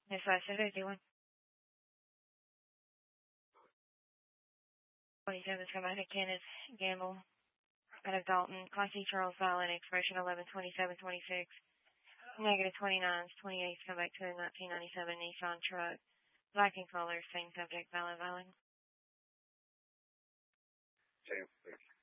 Yes, 551. 27 Schematic, Kenneth Gamble, out of Dalton, Class C Charles Violet, expression 112726, negative 29s, 28s, come back to the 1997 Nissan truck, black in color, same subject, valid. Same, thank you.